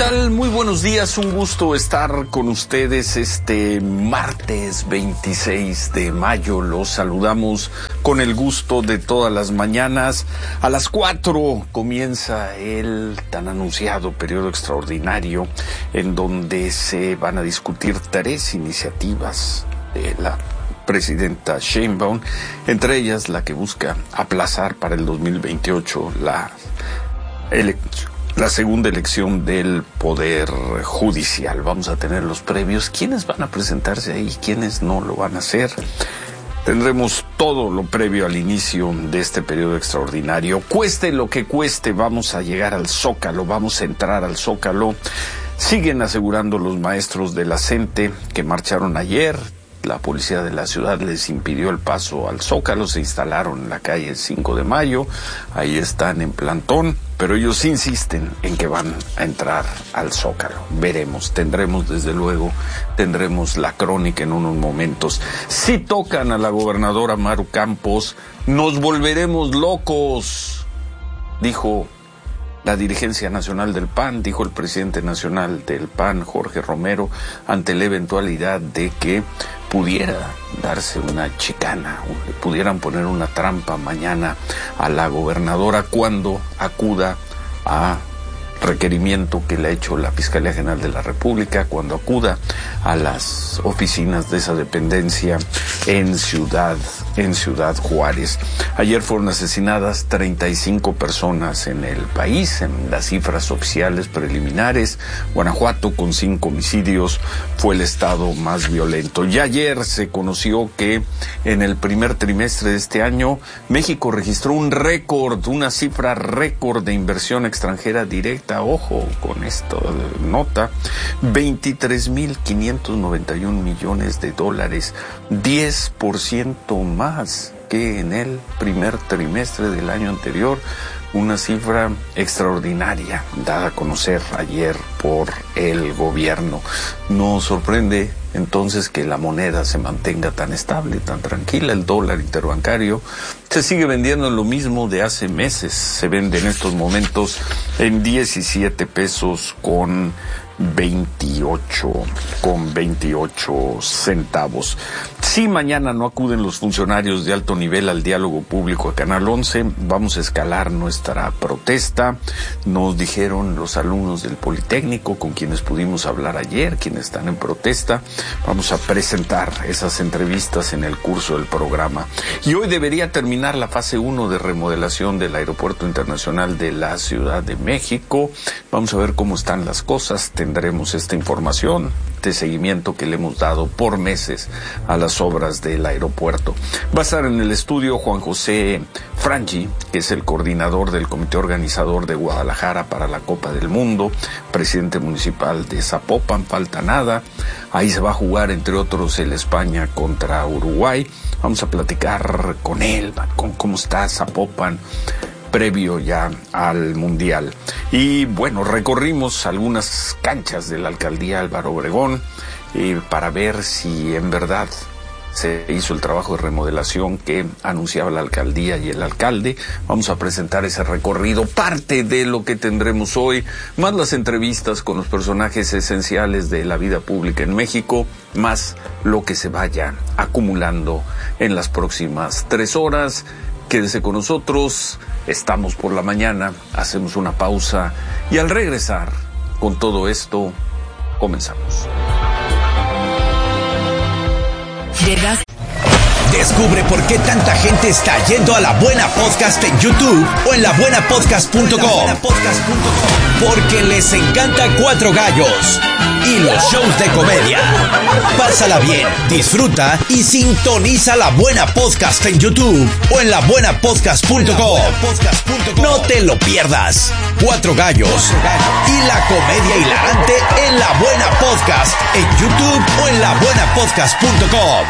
tal? Muy buenos días, un gusto estar con ustedes este martes 26 de mayo. Los saludamos con el gusto de todas las mañanas. A las 4 comienza el tan anunciado periodo extraordinario en donde se van a discutir 3 iniciativas de la presidenta Sheinbaum, entre ellas la que busca aplazar para el 2028 la segunda elección del Poder Judicial. Vamos a tener los previos, quiénes van a presentarse ahí, quiénes no lo van a hacer. Tendremos todo lo previo al inicio de este periodo extraordinario. Cueste lo que cueste, vamos a llegar al Zócalo, vamos a entrar al Zócalo. Siguen asegurando los maestros de la CENTE que marcharon ayer. La policía de la ciudad les impidió el paso al Zócalo, se instalaron en la calle 5 de Mayo, ahí están en plantón, pero ellos insisten en que van a entrar al Zócalo. Veremos, tendremos la crónica en unos momentos. Si tocan a la gobernadora Maru Campos, nos volveremos locos, dijo la dirigencia nacional del PAN, dijo el presidente nacional del PAN, Jorge Romero, ante la eventualidad de que pudiera darse una chicana, pudieran poner una trampa mañana a la gobernadora cuando acuda a requerimiento que le ha hecho la Fiscalía General de la República, cuando acuda a las oficinas de esa dependencia en Ciudad Juárez. Ayer fueron asesinadas 35 personas en el país, en las cifras oficiales preliminares. Guanajuato, con 5 homicidios, fue el estado más violento. Ya ayer se conoció que en el primer trimestre de este año, México registró un récord, una cifra récord de inversión extranjera directa. Ojo con esta nota, 23.591 millones de dólares, 10% más que en el primer trimestre del año anterior, una cifra extraordinaria dada a conocer ayer por el gobierno. Nos sorprende entonces que la moneda se mantenga tan estable, tan tranquila. El dólar interbancario se sigue vendiendo en lo mismo de hace meses. Se vende en estos momentos en 17 pesos con 28 centavos. Si mañana no acuden los funcionarios de alto nivel al diálogo público a Canal 11, vamos a escalar nuestra protesta. Nos dijeron los alumnos del Politécnico con quienes pudimos hablar ayer, quienes están en protesta. Vamos a presentar esas entrevistas en el curso del programa. Y hoy debería terminar la fase 1 de remodelación del Aeropuerto Internacional de la Ciudad de México. Vamos a ver cómo están las cosas. Tendremos esta información de seguimiento que le hemos dado por meses a las obras del aeropuerto. Va a estar en el estudio Juan José Franchi, que es el coordinador del comité organizador de Guadalajara para la Copa del Mundo, presidente municipal de Zapopan, falta nada. Ahí se va a jugar, entre otros, el España contra Uruguay. Vamos a platicar con él, con cómo está Zapopan previo ya al Mundial. Y bueno, recorrimos algunas canchas de la alcaldía Álvaro Obregón para ver si en verdad se hizo el trabajo de remodelación que anunciaba la alcaldía y el alcalde. Vamos a presentar ese recorrido, parte de lo que tendremos hoy, más las entrevistas con los personajes esenciales de la vida pública en México, más lo que se vaya acumulando en las próximas 3 horas. Quédese con nosotros, estamos por la mañana, hacemos una pausa y al regresar con todo esto, comenzamos. Descubre por qué tanta gente está yendo a La Buena Podcast en YouTube o en labuenapodcast.com. Porque les encanta Cuatro Gallos y los shows de comedia. Pásala bien, disfruta y sintoniza La Buena Podcast en YouTube o en labuenapodcast.com. No te lo pierdas. Cuatro Gallos y la comedia hilarante en La Buena Podcast en YouTube o en labuenapodcast.com.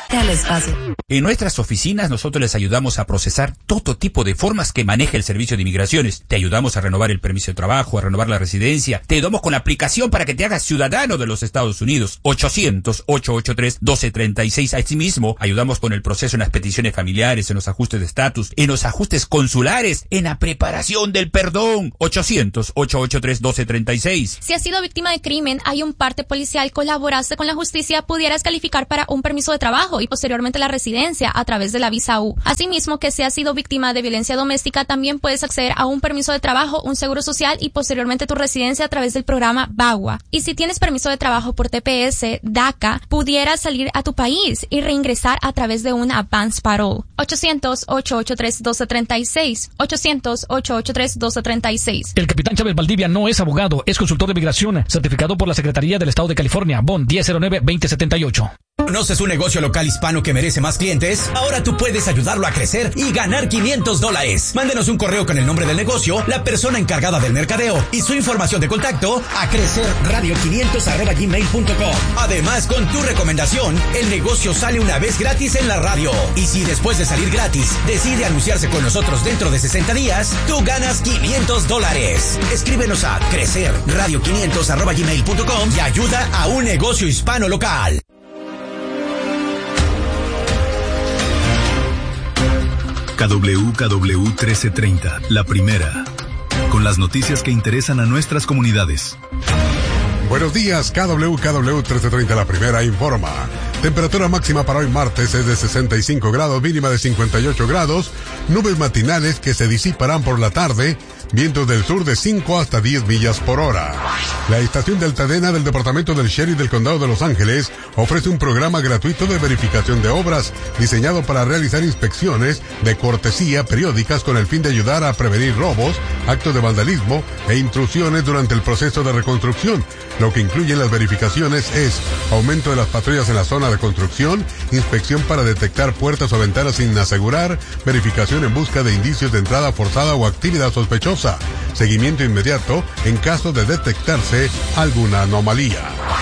En nuestras oficinas nosotros les ayudamos a procesar todo tipo de formas que maneja el Servicio de Inmigraciones. Te ayudamos a renovar el permiso de trabajo, a renovar la residencia. Te ayudamos con la aplicación para que te hagas ciudadano de los Estados Unidos. 800-883-1236. Asimismo, ayudamos con el proceso en las peticiones familiares, en los ajustes de estatus, en los ajustes consulares, en la preparación del perdón. 800-883-1236. Si has sido víctima de crimen, hay un parte policial, colaboraste con la justicia, pudieras calificar para un permiso de trabajo y posteriormente la residencia a través de la visa U. Asimismo, que si has sido víctima de violencia doméstica, también puedes acceder a un permiso de trabajo, un seguro social y posteriormente tu residencia a través del programa VAWA. Y si tienes permiso de trabajo por TPS, DACA, pudieras salir a tu país y reingresar a través de un advance parole. 800-883-1236. 800-883-1236. El capitán Chávez Valdivia no es abogado, es consultor de migración, certificado por la Secretaría del Estado de California, BON 1009-2078. ¿Conoces un negocio local hispano que merece más clientes? Ahora tú puedes ayudarlo a crecer y ganar $500. Mándenos un correo con el nombre del negocio, la persona encargada del mercadeo y su información de contacto a crecerradio500@gmail.com. Además, con tu recomendación, el negocio sale una vez gratis en la radio. Y si después de salir gratis decide anunciarse con nosotros dentro de 60 días, tú ganas $500. Escríbenos a crecerradio500@gmail.com y ayuda a un negocio hispano local. KWKW 1330, la primera, con las noticias que interesan a nuestras comunidades. Buenos días, KWKW 1330, la primera informa. Temperatura máxima para hoy martes es de 65 grados, mínima de 58 grados, nubes matinales que se disiparán por la tarde, vientos del sur de 5 hasta 10 millas por hora. La estación de Altadena del Departamento del Sheriff del Condado de Los Ángeles ofrece un programa gratuito de verificación de obras diseñado para realizar inspecciones de cortesía periódicas con el fin de ayudar a prevenir robos, actos de vandalismo e intrusiones durante el proceso de reconstrucción. Lo que incluyen las verificaciones es aumento de las patrullas en la zona de construcción, inspección para detectar puertas o ventanas sin asegurar, verificación en busca de indicios de entrada forzada o actividad sospechosa, seguimiento inmediato en caso de detectarse alguna anomalía.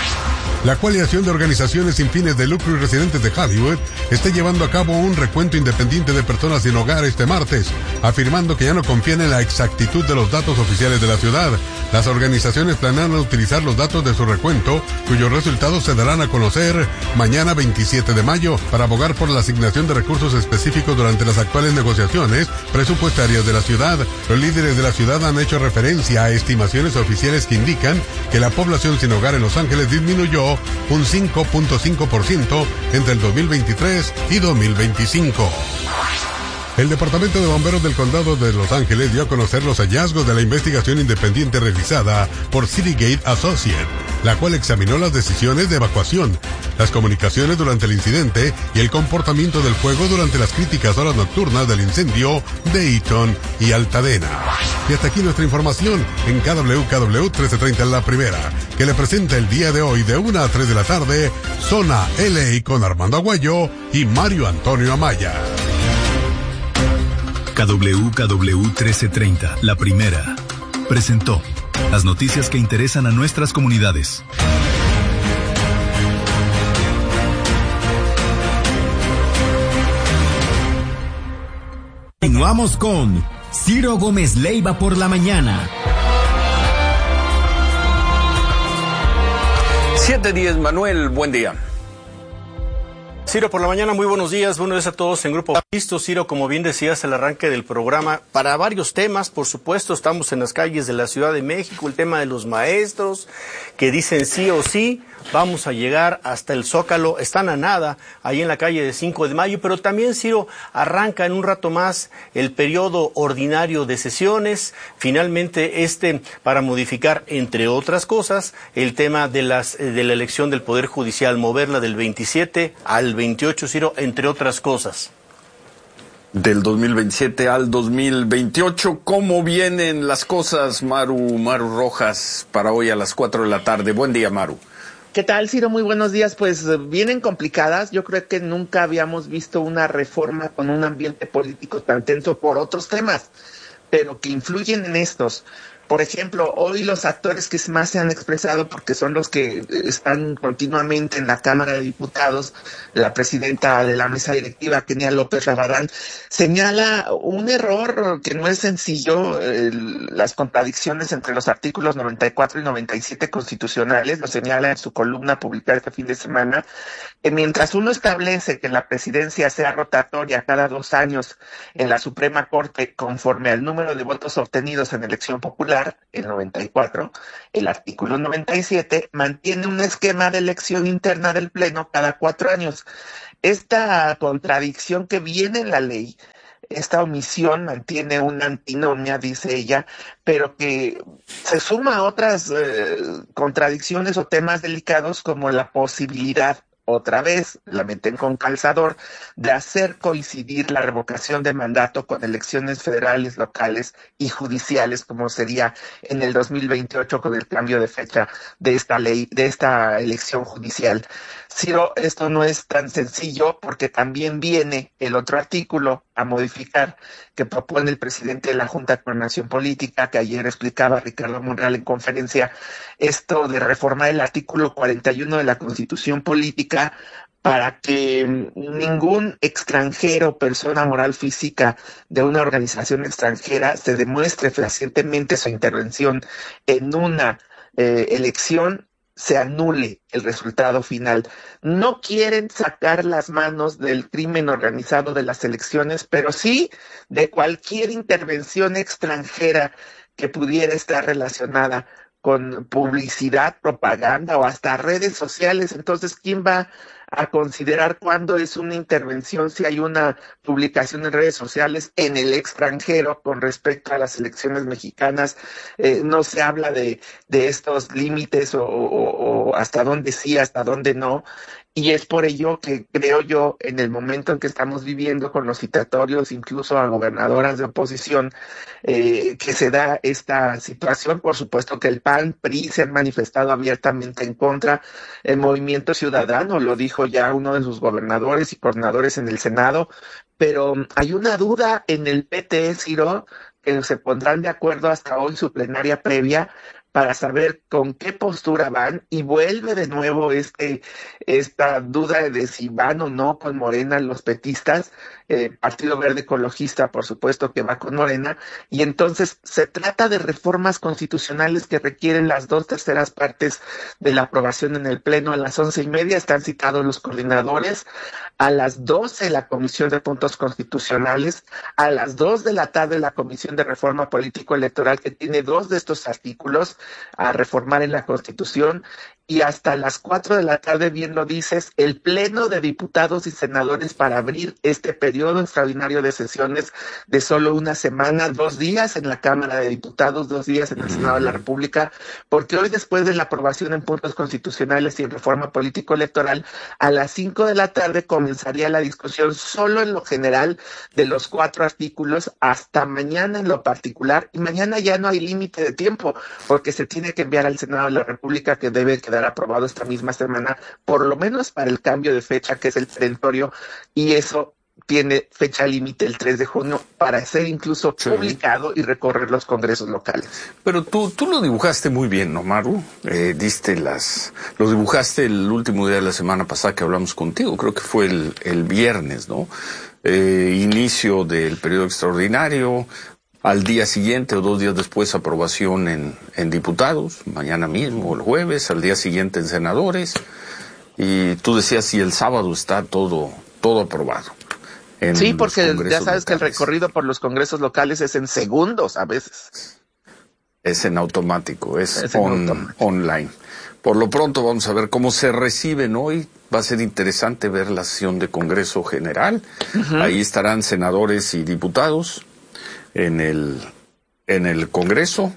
La coalición de organizaciones sin fines de lucro y residentes de Hollywood está llevando a cabo un recuento independiente de personas sin hogar este martes, afirmando que ya no confían en la exactitud de los datos oficiales de la ciudad. Las organizaciones planean utilizar los datos de su recuento, cuyos resultados se darán a conocer mañana 27 de mayo, para abogar por la asignación de recursos específicos durante las actuales negociaciones presupuestarias de la ciudad. Los líderes de la ciudad han hecho referencia a estimaciones oficiales que indican que la población sin hogar en Los Ángeles disminuyó un 5.5% entre el 2023 y 2025. El Departamento de Bomberos del Condado de Los Ángeles dio a conocer los hallazgos de la investigación independiente realizada por Citygate Associates, la cual examinó las decisiones de evacuación, las comunicaciones durante el incidente y el comportamiento del fuego durante las críticas horas nocturnas del incendio de Eaton y Altadena. Y hasta aquí nuestra información en KWKW 1330 La Primera, que le presenta el día de hoy de 1 a 3 de la tarde, Zona LA con Armando Aguayo y Mario Antonio Amaya. KWKW 1330, la primera, presentó las noticias que interesan a nuestras comunidades. Continuamos con Ciro Gómez Leiva por la mañana. 7:10, Manuel, buen día. Ciro, por la mañana, muy buenos días a todos en Grupo Listo. Ciro, como bien decías, el arranque del programa para varios temas, por supuesto, estamos en las calles de la Ciudad de México, el tema de los maestros que dicen sí o sí, vamos a llegar hasta el Zócalo, están a nada, ahí en la calle de 5 de mayo, pero también, Ciro, arranca en un rato más el periodo ordinario de sesiones, finalmente para modificar, entre otras cosas, el tema de la elección del Poder Judicial, moverla del 27 al 28, Ciro, entre otras cosas. Del 2027 al 2028, ¿cómo vienen las cosas, Maru Rojas, para hoy a las 4 de la tarde? Buen día, Maru. ¿Qué tal, Ciro? Muy buenos días. Pues vienen complicadas. Yo creo que nunca habíamos visto una reforma con un ambiente político tan tenso por otros temas, pero que influyen en estos. Por ejemplo, hoy los actores que más se han expresado, porque son los que están continuamente en la Cámara de Diputados, la presidenta de la mesa directiva, Kenia López Rabadán, señala un error que no es sencillo, las contradicciones entre los artículos 94 y 97 constitucionales, lo señala en su columna publicada este fin de semana, que mientras uno establece que la presidencia sea rotatoria cada 2 años en la Suprema Corte conforme al número de votos obtenidos en elección popular, el 94, el artículo 97 mantiene un esquema de elección interna del Pleno cada 4 años. Esta contradicción que viene en la ley, esta omisión mantiene una antinomia, dice ella, pero que se suma a otras contradicciones o temas delicados como la posibilidad, otra vez, la meten con calzador, de hacer coincidir la revocación de mandato con elecciones federales, locales y judiciales, como sería en el 2028 con el cambio de fecha de esta ley, de esta elección judicial. Ciro, esto no es tan sencillo porque también viene el otro artículo a modificar que propone el presidente de la Junta de Coordinación Política, que ayer explicaba Ricardo Monreal en conferencia, esto de reformar el artículo 41 de la Constitución Política para que ningún extranjero, persona moral física de una organización extranjera se demuestre fehacientemente su intervención en una elección, se anule el resultado final. No quieren sacar las manos del crimen organizado de las elecciones, pero sí de cualquier intervención extranjera que pudiera estar relacionada con publicidad, propaganda o hasta redes sociales. Entonces, ¿quién va a considerar cuándo es una intervención si hay una publicación en redes sociales en el extranjero con respecto a las elecciones mexicanas? No se habla de estos límites o hasta dónde sí, hasta dónde no. Y es por ello que creo yo, en el momento en que estamos viviendo con los citatorios, incluso a gobernadoras de oposición, que se da esta situación. Por supuesto que el PAN, PRI se han manifestado abiertamente en contra. El Movimiento Ciudadano lo dijo ya uno de sus gobernadores y coordinadores en el Senado, pero hay una duda en el PT, Ciro, que se pondrán de acuerdo hasta hoy su plenaria previa para saber con qué postura van, y vuelve de nuevo esta duda de si van o no con Morena los petistas. Partido Verde Ecologista, por supuesto que va con Morena, y entonces se trata de reformas constitucionales que requieren las 2/3 partes de la aprobación en el Pleno. A las 11:30 están citados los coordinadores, a las 12 la Comisión de Puntos Constitucionales, a las 2 de la tarde la Comisión de Reforma Político-Electoral, que tiene 2 de estos artículos a reformar en la Constitución, y hasta las 4 de la tarde, bien lo dices, el Pleno de Diputados y Senadores para abrir este periodo extraordinario de sesiones de solo una semana, 2 días en la Cámara de Diputados, 2 días en el Senado de la República, porque hoy, después de la aprobación en puntos constitucionales y en reforma político-electoral, a las 5 de la tarde comenzaría la discusión solo en lo general de los 4 artículos, hasta mañana en lo particular, y mañana ya no hay límite de tiempo, porque se tiene que enviar al Senado de la República, que debe quedar aprobado esta misma semana, por lo menos para el cambio de fecha, que es el perentorio, y eso tiene fecha límite el 3 de junio para ser incluso publicado y recorrer los congresos locales. Pero tú lo dibujaste muy bien, ¿no, Maru? Lo dibujaste el último día de la semana pasada que hablamos contigo, creo que fue el viernes, ¿no? Inicio del periodo extraordinario, al día siguiente o 2 días después aprobación en diputados, mañana mismo o el jueves, al día siguiente en senadores, y tú decías si el sábado está todo aprobado. Sí, porque ya sabes que el recorrido por los congresos locales es en segundos a veces. Es en automático, es online. Por lo pronto vamos a ver cómo se reciben hoy. Va a ser interesante ver la sesión de Congreso General. Uh-huh. Ahí estarán senadores y diputados en el Congreso,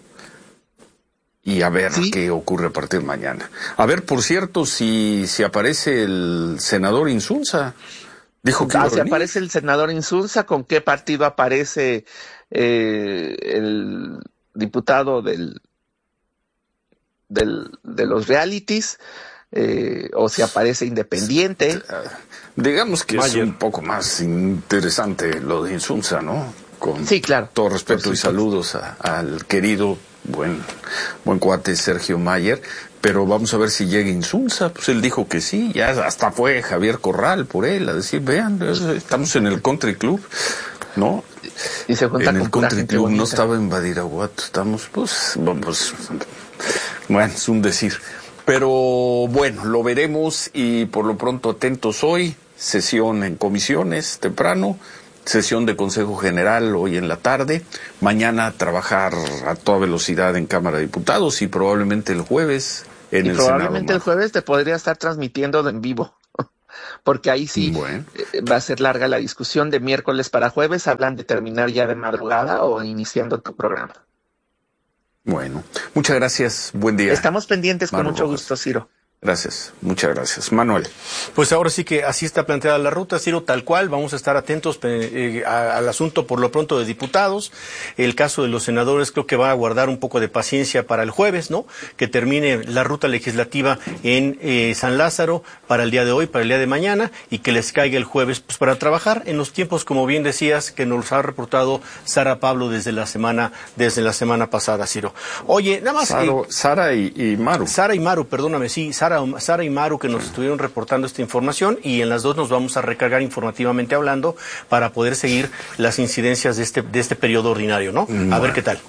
y a ver qué ocurre a partir de mañana. A ver, por cierto, si aparece el senador Insulza. Dijo que si aparece el senador Insulza, ¿con qué partido aparece el diputado de los realities? O si aparece independiente. Digamos que es un poco más interesante lo de Insulza, ¿no? Con sí, claro, todo respeto y saludos al querido buen cuate Sergio Mayer, pero vamos a ver si llega Insunza. Pues él dijo que sí, ya hasta fue Javier Corral por él a decir, vean, estamos en el Country Club, ¿no? Y se junta en con el Country Club, bonita. no estaba en Badiraguato, estamos, pues, vamos, bueno, es un decir. Pero bueno, lo veremos y por lo pronto atentos hoy, sesión en comisiones temprano, sesión de Consejo General hoy en la tarde, mañana trabajar a toda velocidad en Cámara de Diputados y probablemente el jueves en el Senado. Probablemente el jueves te podría estar transmitiendo en vivo, porque ahí sí va a ser larga la discusión. De miércoles para jueves hablan de terminar ya de madrugada o iniciando tu programa. Bueno, muchas gracias, buen día. Estamos pendientes con Maru mucho Rojas. gusto, Ciro. Gracias, muchas gracias. Manuel. Pues ahora sí que así está planteada la ruta, Ciro, tal cual. Vamos a estar atentos al asunto por lo pronto de diputados. El caso de los senadores creo que va a guardar un poco de paciencia para el jueves, ¿no? Que termine la ruta legislativa en San Lázaro para el día de hoy, para el día de mañana, y que les caiga el jueves pues para trabajar en los tiempos, como bien decías, que nos ha reportado Sara Pablo desde la semana pasada, Ciro. Oye, nada más... Sara y Maru. Sara y Maru, perdóname, sí, Sara y Maru que nos estuvieron reportando esta información, y en las dos nos vamos a recargar informativamente hablando para poder seguir las incidencias de este periodo ordinario, ¿no? A ver qué tal.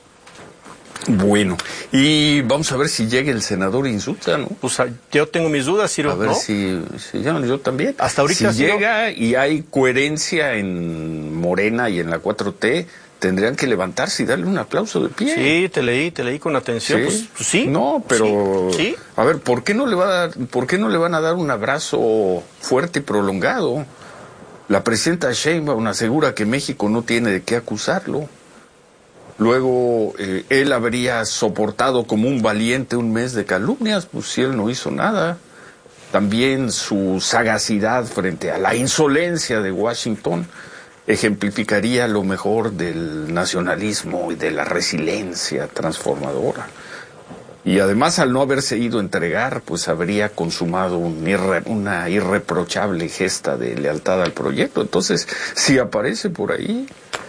Bueno, y vamos a ver si llega el senador Insulza, ¿no? Pues yo tengo mis dudas, Ciro, a ver, ¿no? si yo también. Hasta ahorita si llega y hay coherencia en Morena y en la 4T, tendrían que levantarse y darle un aplauso de pie. Sí, te leí con atención. ¿Sí? Pues sí. No, pero ¿Sí? A ver, ¿por qué no le van a dar un abrazo fuerte y prolongado? La presidenta Sheinbaum asegura que México no tiene de qué acusarlo. Luego él habría soportado como un valiente un mes de calumnias, pues si él no hizo nada. También su sagacidad frente a la insolencia de Washington ejemplificaría lo mejor del nacionalismo y de la resiliencia transformadora. Y además, al no haberse ido a entregar, pues habría consumado una irreprochable gesta de lealtad al proyecto. Entonces, si aparece por ahí,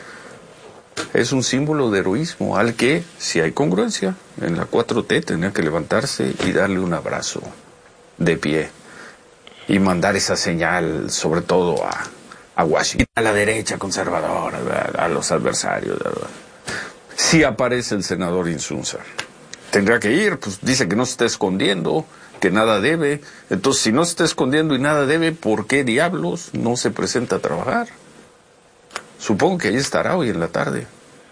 es un símbolo de heroísmo al que, si hay congruencia, en la 4T tendría que levantarse y darle un abrazo de pie y mandar esa señal, sobre todo a Washington, a la derecha conservadora, a los adversarios. Si aparece el senador Insunza, tendrá que ir, pues dice que no se está escondiendo, que nada debe. Entonces, si no se está escondiendo y nada debe, ¿por qué diablos no se presenta a trabajar? Supongo que ahí estará hoy en la tarde.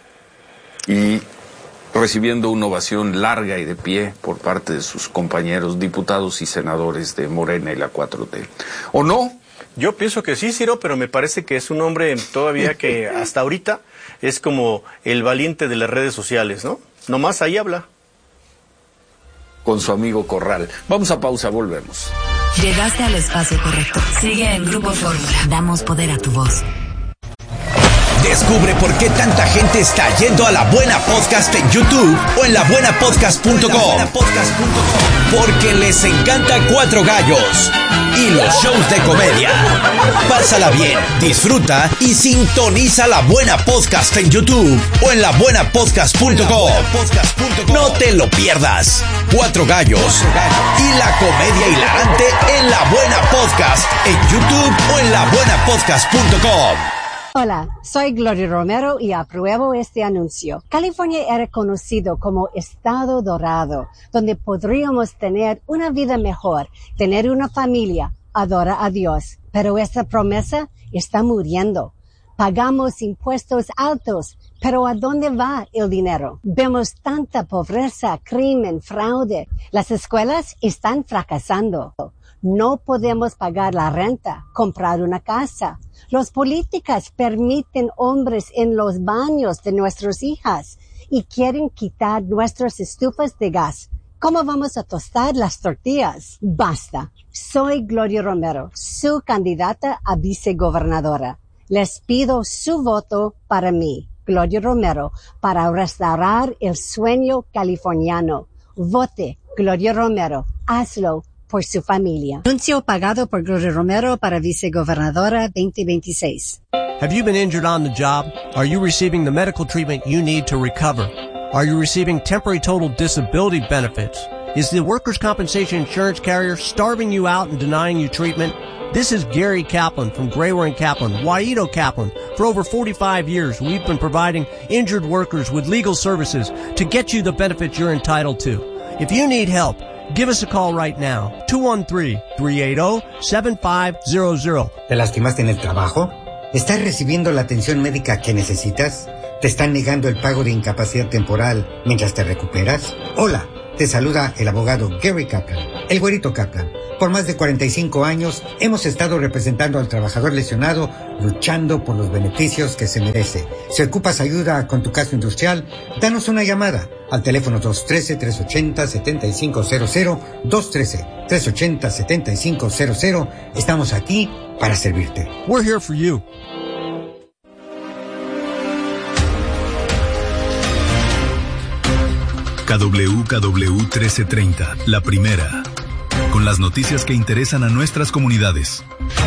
Y recibiendo una ovación larga y de pie por parte de sus compañeros diputados y senadores de Morena y la 4T. ¿O no? Yo pienso que sí, Ciro, pero me parece que es un hombre todavía que hasta ahorita es como el valiente de las redes sociales, ¿no? Nomás ahí habla. Con su amigo Corral. Vamos a pausa, volvemos. Llegaste al espacio correcto. Sigue en Grupo Fórmula. Damos poder a tu voz. Descubre por qué tanta gente está yendo a La Buena Podcast en YouTube o en labuenapodcast.com. Porque les encanta Cuatro Gallos y los shows de comedia. Pásala bien, disfruta y sintoniza La Buena Podcast en YouTube o en labuenapodcast.com. No te lo pierdas. Cuatro Gallos y la comedia hilarante en La Buena Podcast en YouTube o en labuenapodcast.com. Hola, soy Gloria Romero y apruebo este anuncio. California era conocido como Estado Dorado, donde podríamos tener una vida mejor, tener una familia, adorar a Dios. Pero esta promesa está muriendo. Pagamos impuestos altos, pero ¿a dónde va el dinero? Vemos tanta pobreza, crimen, fraude. Las escuelas están fracasando. No podemos pagar la renta, comprar una casa. Los políticos permiten hombres en los baños de nuestras hijas y quieren quitar nuestras estufas de gas. ¿Cómo vamos a tostar las tortillas? Basta. Soy Gloria Romero, su candidata a vicegobernadora. Les pido su voto para mí, Gloria Romero, para restaurar el sueño californiano. Vote, Gloria Romero. Hazlo por su familia. Anuncio pagado por Gloria Romero para vicegobernadora 2026. Have you been injured on the job? Are you receiving the medical treatment you need to recover? Are you receiving temporary total disability benefits? Is the workers' compensation insurance carrier starving you out and denying you treatment? This is Gary Kaplan from Grayware & Kaplan, Waito Kaplan. For over 45 years, we've been providing injured workers with legal services to get you the benefits you're entitled to. If you need help, give us a call right now, 213-380-7500. ¿Te lastimaste en el trabajo? ¿Estás recibiendo la atención médica que necesitas? ¿Te están negando el pago de incapacidad temporal mientras te recuperas? Hola, te saluda el abogado Gary Kaplan, el güerito Kaplan. Por más de 45 años hemos estado representando al trabajador lesionado, luchando por los beneficios que se merece. Si ocupas ayuda con tu caso industrial, danos una llamada al teléfono 213-380-7500, 213-380-7500. Estamos aquí para servirte. We're here for you. KWKW 1330, la primera, con las noticias que interesan a nuestras comunidades.